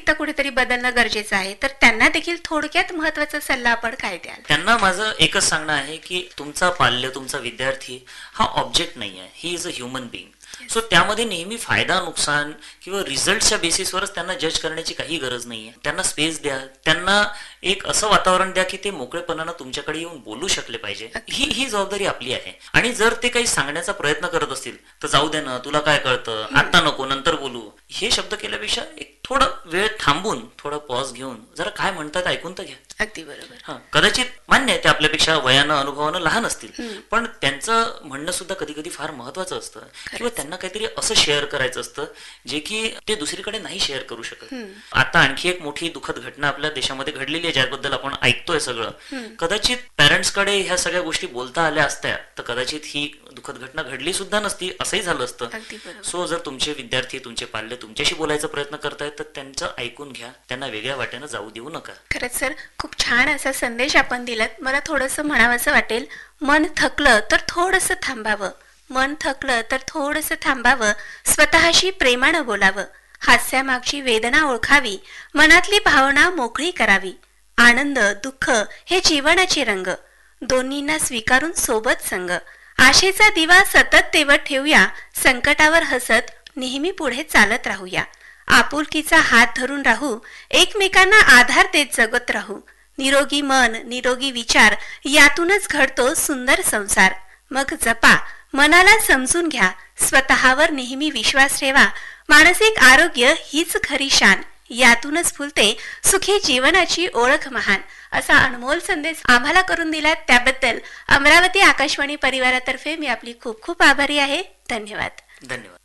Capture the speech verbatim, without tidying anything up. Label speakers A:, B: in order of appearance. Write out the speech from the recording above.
A: मानसिकता कुठेतरी बदलणं गरजेचं आहे, तर त्यांना देखील थोडक्यात महत्वाचा सल्ला आपण काय द्याल?
B: त्यांना माझं एकच सांगणं आहे की तुमचा पाल्य, तुमचा विद्यार्थी हा ऑब्जेक्ट नाही आहे, he is a human being. So त्यामध्ये नेहमी फायदा नुकसान किंवा रिझल्टच्या बेसिसवरच त्यांना जज करण्याची काही गरज नाहीये. त्यांना स्पेस द्या, त्यांना एक असं वातावरण द्या की ते मोकळेपणानं तुमच्याकडे येऊन बोलू शकले पाहिजे. ही ही जबाबदारी आपली आहे. आणि जर ते काही सांगण्याचा प्रयत्न करत असतील तर जाऊ दे ना, तुला काय कळतं, आता नको, नंतर बोलू, हे शब्द केल्यापेक्षा एक थोडं वेळ थांबून थोडं पॉज घेऊन जरा काय म्हणतात ऐकून तर घ्या.
A: अगदी बरोबर.
B: हा, कदाचित मान्य आहे ते आपल्यापेक्षा वयानं अनुभवानं लहान असतील, पण त्यांचं म्हणणं सुद्धा कधी कधी फार महत्वाचं असतं. किंवा त्यांना काहीतरी असं शेअर करायचं असतं जे की ते दुसरीकडे नाही शेअर करू शकत. आता आणखी एक मोठी दुःखद घटना आपल्या देशामध्ये घडलेली आहे, ज्याबद्दल आपण ऐकतोय सगळं. कदाचित पॅरेंट्सकडे ह्या सगळ्या गोष्टी बोलता आल्या असत्या तर कदाचित ही दुःखद घटना घडली सुद्धा नसती, असंही झालं असतं. सो जर तुमचे विद्यार्थी, तुमचे पाल्य तुमच्याशी बोलायचा प्रयत्न करतायत तर त्यांचं ऐकून घ्या, त्यांना वेगळ्या वाट्यानं जाऊ देऊ नका.
A: खरंच सर, खूप छान असा संदेश आपण दिलात. मला थोडंसं म्हणावंसं वाटेल, मन थकलं तर थोडंसं थांबावं, मन थकलं तर थोडंसं थांबावं, स्वतःशी प्रेमानं बोलावं, हास्यामागची वेदना ओळखावी, मनातली भावना मोकळी करावी. आनंद दुःख हे जीवनाचे रंग, दोन्हींना स्वीकारून सोबत संग. आशेचा दिवा सतत तेवत ठेवूया, संकटावर हसत नेहमी पुढे चालत राहूया. आपुलकीचा हात धरून राहू, एकमेकांना आधार देत जगत राहू. निरोगी मन, निरोगी विचार, यातूनच घडतो सुंदर संसार. मग जपा, मनाला समजून घ्या, स्वतःवर नेहमी विश्वास ठेवा. मानसिक आरोग्य हीच खरी शान, यातूनच फुलते सुखी जीवनाची ओळख महान. असा अनमोल संदेश आम्हाला करून दिलात, त्याबद्दल अमरावती आकाशवाणी परिवारातर्फे मी आपली खूप खूप आभारी आहे. धन्यवाद.
B: धन्यवाद.